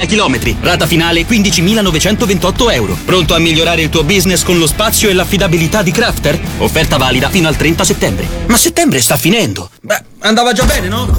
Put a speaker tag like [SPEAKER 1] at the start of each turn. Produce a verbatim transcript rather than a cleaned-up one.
[SPEAKER 1] chilometri. Rata finale quindicimilanovecentoventotto euro. Pronto a migliorare il tuo business con lo spazio e l'affidabilità di Crafter? Offerta valida fino al trenta settembre. Ma settembre sta finendo. Beh, andava già bene, no?